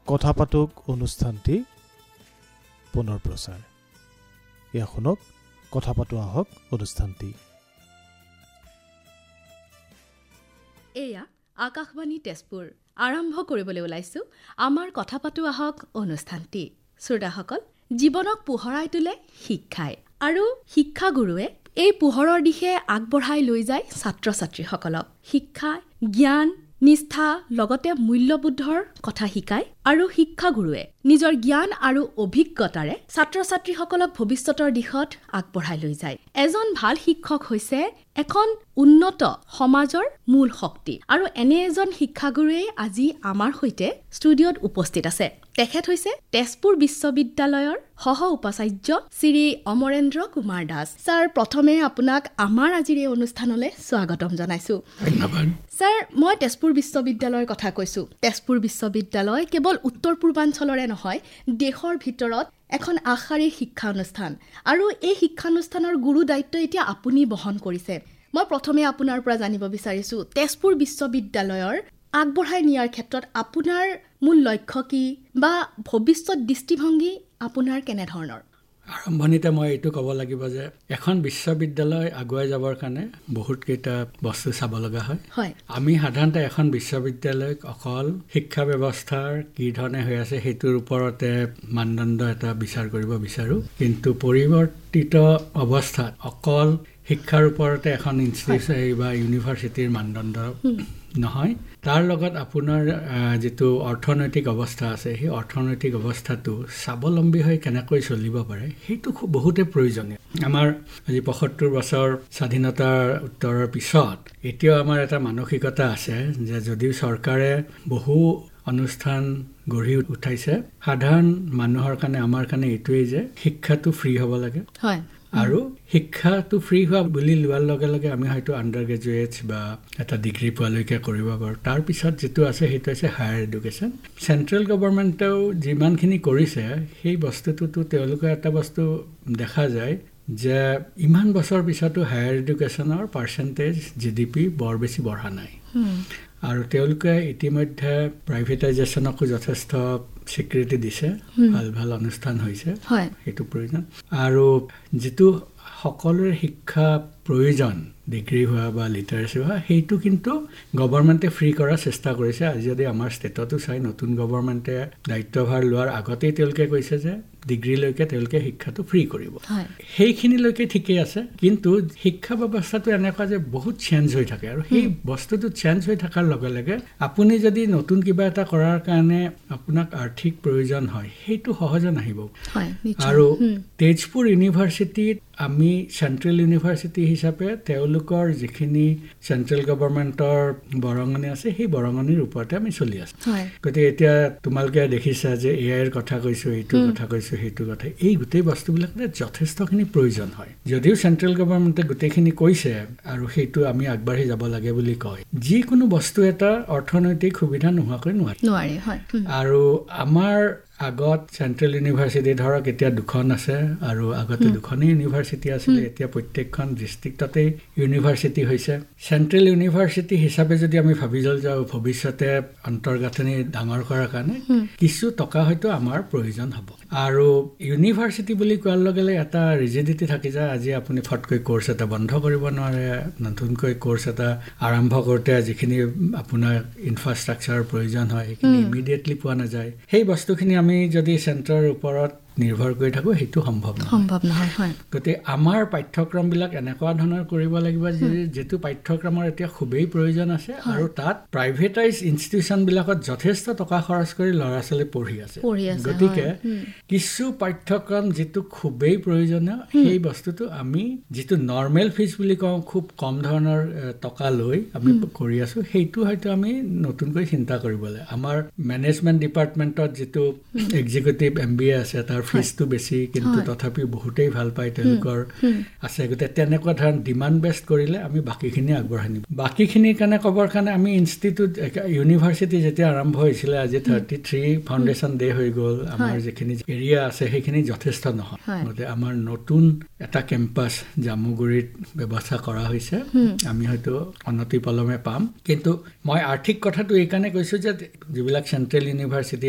কথা পাতক অনুষ্ঠানটি পুনৰ প্ৰচাৰ। এয়া শুনক কথা পাতো আহক অনুষ্ঠানটি। এয়া আকাশবাণী তেজপুৰ আৰম্ভ কৰিবলৈ ওলাইছো আমাৰ কথা পাতো আহক অনুষ্ঠানটি। শ্ৰোতাসকল, জীৱনক পোহৰাই তোলে শিক্ষাই, আৰু শিক্ষাগুৰুৱে এই পোহৰৰ দিশে আগবঢ়াই লৈ যায় ছাত্ৰ ছাত্ৰীসকলক। শিক্ষা, জ্ঞান, নিষ্ঠা লগতে মূল্যবোধৰ কথা শিকায়, আৰু শিক্ষাগুৰুৱে নিজৰ জ্ঞান আৰু অভিজ্ঞতাৰে ছাত্ৰ ছাত্ৰীসকলক ভৱিষ্যতৰ দিশত আগবঢ়াই লৈ যায়। এজন ভাল শিক্ষক হৈছে এখন উন্নত সমাজৰ মূল শক্তি, আৰু এনে এজন শিক্ষাগুৰুৱে আজি আমাৰ সৈতে ষ্টুডিঅ'ত উপস্থিত আছে। তেখেত হৈছে তেজপুৰ বিশ্ববিদ্যালয়ৰ সহ উপাচাৰ্য শ্ৰী অমৰেন্দ্ৰ কুমাৰ দাস। ছাৰ, প্ৰথমে আপোনাক আমাৰ আজিৰ এই অনুষ্ঠানলৈ স্বাগতম জনাইছো। ধন্যবাদ। ছাৰ, মই তেজপুৰ বিশ্ববিদ্যালয়ৰ কথা কৈছো। তেজপুৰ বিশ্ববিদ্যালয় কেৱল উত্তৰ পূৰ্বাঞ্চলৰে নহয়, দেশৰ ভিতৰত এখন আগশাৰীৰ শিক্ষা অনুষ্ঠান, আৰু এই শিক্ষানুষ্ঠানৰ গুৰু দায়িত্ব এতিয়া আপুনি বহন কৰিছে। মই প্ৰথমে আপোনাৰ পৰা জানিব বিচাৰিছো, তেজপুৰ বিশ্ববিদ্যালয়ৰ আগবঢ়াই নিয়াৰ ক্ষেত্ৰত আপোনাৰ মূল লক্ষ্য কি, বা ভৱিষ্যত দৃষ্টিভংগী আপোনাৰ কেনেধৰণৰ? আৰম্ভণিতে মই এইটো ক'ব লাগিব যে এখন বিশ্ববিদ্যালয় আগুৱাই যাবৰ কাৰণে বহুত কেইটা বস্তু চাব লগা হয়। আমি সাধাৰণতে এখন বিশ্ববিদ্যালয়ক অকল শিক্ষা ব্যৱস্থাৰ কি ধৰণে হৈ আছে সেইটোৰ ওপৰতে মানদণ্ড এটা বিচাৰ কৰিব বিচাৰো, কিন্তু পৰিৱৰ্তিত অৱস্থাত অকল শিক্ষাৰ ওপৰতে এখন ইনষ্টিটিউচন বা ইউনিভাৰ্চিটিৰ মানদণ্ড নহয়, তাৰ লগত আপোনাৰ যিটো অৰ্থনৈতিক অৱস্থা আছে, সেই অৰ্থনৈতিক অৱস্থাটো স্বাৱলম্বী হৈ কেনেকৈ চলিব পাৰে সেইটো খুব বহুতে প্ৰয়োজনীয়। আমাৰ আজি ৭৫ বছৰ স্বাধীনতাৰ উত্তৰৰ পিছত এতিয়াও আমাৰ এটা মানসিকতা আছে যে যদিও চৰকাৰে বহু অনুষ্ঠান গঢ়ি উঠাইছে, সাধাৰণ মানুহৰ কাৰণে, আমাৰ কাৰণে এইটোৱেই যে শিক্ষাটো ফ্ৰী হ'ব লাগে। আৰু শিক্ষাটো ফ্ৰী হোৱা বুলি লোৱাৰ লগে লগে আমি হয়তো আণ্ডাৰ গ্ৰেজুৱেটছ বা এটা ডিগ্ৰী পোৱালৈকে কৰিব পাৰোঁ। তাৰপিছত যিটো আছে সেইটো হৈছে হায়াৰ এডুকেশ্যন। চেণ্ট্ৰেল গভৰ্ণমেণ্টেও যিমানখিনি কৰিছে সেই বস্তুটোতো তেওঁলোকে এটা বস্তু দেখা যায় যে ইমান বছৰ পিছতো হায়াৰ এডুকেশ্যনৰ পাৰ্চেণ্টেজ GDP বৰ বেছি বঢ়া নাই, আৰু তেওঁলোকে ইতিমধ্যে প্ৰাইভেটাইজেশ্যনকো যথেষ্ট স্বীকৃতি দিছে। ভাল ভাল অনুষ্ঠান হৈছে, সেইটো প্ৰয়োজন। আৰু যিটো সকলোৰে শিক্ষা প্ৰয়োজন, ডিগ্ৰী হোৱা বা লিটাৰেচি হোৱা, সেইটো কিন্তু গভৰ্ণমেণ্টে ফ্ৰী কৰাৰ চেষ্টা কৰিছে। আজি যদি আমাৰ ষ্টেটতো চাই, নতুন গভৰ্ণমেণ্টে দায়িত্বভাৰ লোৱাৰ আগতেই তেওঁলোকে কৈছে যে ডিগ্ৰীলৈকে তেওঁলোকে শিক্ষাটো ফ্ৰী কৰিব। সেইখিনিলৈকে ঠিকেই আছে, কিন্তু শিক্ষা ব্যৱস্থাটো এনেকুৱা যে বহুত চেঞ্জ হৈ থাকে, আৰু সেই বস্তুটো চেঞ্জ হৈ থকাৰ লগে লগে আপুনি যদি নতুন কিবা এটা কৰাৰ কাৰণে আপোনাক আৰ্থিক প্ৰয়োজন হয়, সেইটো সহজে নাহিব। আৰু তেজপুৰ ইউনিভাৰ্চিটিত আমি চেণ্ট্ৰেল ইউনিভাৰ্চিটি হিচাপে তেওঁলোকৰ যিখিনি চেণ্ট্ৰেল গভৰ্ণমেণ্টৰ বৰঙণি আছে, সেই বৰঙণিৰ ওপৰতে আমি চলি আছো। গতিকে এতিয়া তোমালোকে দেখিছা যে AIৰ কথা কৈছো, এইটো কথা কৈছো, সেইটো কথা, এই গোটেই বস্তুবিলাক যথেষ্টখিনি প্ৰয়োজন হয়। যদিও চেণ্ট্ৰেল গভৰ্ণমেণ্টে গোটেইখিনি কৈছে আৰু সেইটো আমি আগবাঢ়ি যাব লাগে বুলি কয়, যিকোনো বস্তু এটা অৰ্থনৈতিক সুবিধা নোহোৱাকৈ নোৱাৰি। আৰু আমাৰ আগত চেণ্ট্ৰেল ইউনিভাৰ্চিটি ধৰক এতিয়া 2খন আছে, আৰু আগতে 2খনেই ইউনিভাৰ্চিটি আছিলে, এতিয়া প্ৰত্যেকখন ডিষ্ট্ৰিক্টতেই ইউনিভাৰ্চিটি হৈছে। চেণ্ট্ৰেল ইউনিভাৰ্চিটি হিচাপে যদি আমি ভাবি যাওঁ ভৱিষ্যতে অন্তৰ্গাঁথনি ডাঙৰ কৰাৰ কাৰণে কিছু টকা হয়তো আমাৰ প্ৰয়োজন হ'ব। আৰু ইউনিভাৰ্চিটি বুলি কোৱাৰ লগে লগে এটা ৰিজিডিটি থাকি যায়। আজি আপুনি ফটকৈ কোৰ্চ এটা বন্ধ কৰিব নোৱাৰে, নতুনকৈ কোৰ্চ এটা আৰম্ভ কৰোঁতে যিখিনি আপোনাৰ ইনফ্ৰাষ্ট্ৰাকচাৰৰ প্ৰয়োজন হয় সেইখিনি ইমিডিয়েটলি পোৱা নাযায়। সেই বস্তুখিনি আমি যদি চেণ্টাৰৰ ওপৰত নিৰ্ভৰ কৰি থাকোঁ, সেইটো সম্ভৱ নহয়। গতিকে আমাৰ পাঠ্যক্ৰমবিলাক এনেকুৱা ধৰণৰ কৰিব লাগিব যিটো পাঠ্যক্ৰমৰ এতিয়া খুবেই প্ৰয়োজন আছে, আৰু তাত প্ৰাইভেটাইজ ইনষ্টিটিউশ্যনবিলাকত যথেষ্ট টকা খৰচ কৰি ল'ৰা ছোৱালী পঢ়ি আছে। গতিকে কিছু পাঠ্যক্ৰম যিটো খুবেই প্ৰয়োজনীয়, সেই বস্তুটো আমি যিটো নৰ্মেল ফিজ বুলি কওঁ, খুব কম ধৰণৰ টকা লৈ আমি কৰি আছোঁ, সেইটো হয়তো আমি নতুনকৈ চিন্তা কৰিব লাগে। আমাৰ মেনেজমেণ্ট ডিপাৰ্টমেণ্টত যিটো এক্সিকিউটিভ MBA আছে, তাৰ ফিজটো বেছি, কিন্তু তথাপিও বহুতেই ভাল পায়, তেওঁলোকৰ আছে। গতিকে তেনেকুৱা ধৰণৰ ডিমাণ্ড বেষ্ট কৰিলে আমি বাকীখিনি আগবঢ়াই নিম। বাকীখিনিৰ কাৰণে ক'বৰ কাৰণে আমি ইনষ্টিটিউট, ইউনিভাৰ্চিটি যেতিয়া আৰম্ভ হৈছিলে, আজি 33 ফাউণ্ডেশ্যন ডে হৈ গ'ল, আমাৰ যিখিনি এৰিয়া আছে সেইখিনি যথেষ্ট নহয়। গতিকে আমাৰ নতুন এটা কেম্পাছ জামুগুৰিত ব্যৱস্থা কৰা হৈছে, আমি হয়তো অনতি পলমে পাম। কিন্তু মই আৰ্থিক কথাটো এইকাৰণে কৈছোঁ যে যিবিলাক চেণ্ট্ৰেল ইউনিভাৰ্চিটি